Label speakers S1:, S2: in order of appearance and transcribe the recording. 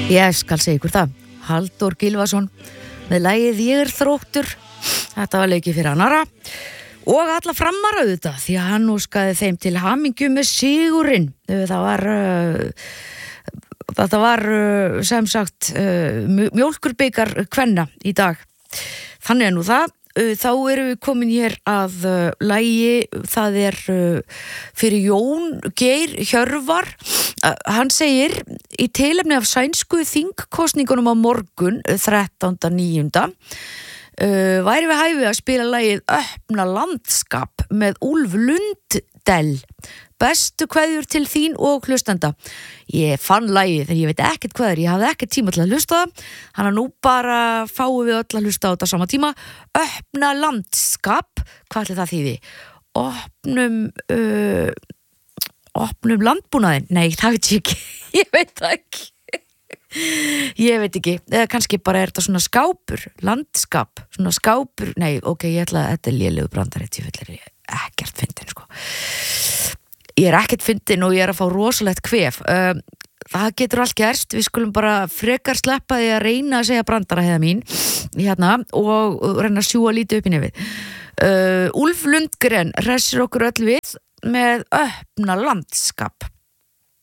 S1: Ég skal segja ykkur það. Halldór Gylfason með lagið Ég þróttur. Þetta var leikið fyrir annara og alla framara auðvitað því að hann óskaði þeim til hamingju með sigurinn. Þetta var sem sagt mjólkurbikar kvenna í dag. Þannig nú það. Þá erum við komin hér að lagi, það fyrir Jón Geir Hjörvar. Hann segir í tilefni af sænsku þingkosningunum á morgun 13.9. Væri við hæfi að spila lagið Öppna landskap með Úlf Lundell. Bestu kveðjur til þín og hlustenda. Ég fann lagið en ég veit ekkert hvað ég hafði ekkert tíma til að hlusta það. Þannig að nú bara fáum við öll að hlusta á þetta sama tíma. Öppna landskap, hvað ætli það þýði? Opnum landbúnaðinn? Nei, það veit ég ekki. Ég veit það ekki. Ég veit ekki, eða kannski bara þetta svona skápur, landskap, svona skápur. Nei, ok, ég ætla að þetta lélegu brandari tífullir, ekkert fyndin sko. Ég ekkert fyndin og ég að fá rosalegt kvef. Það getur allt gerst, við skulum bara frekar sleppa því að reyna að segja brandara heiða mín hérna og reyna að sjúga lítið upp í nefið. Úlf Lundgren hressir okkur öll við með Öppna landskap.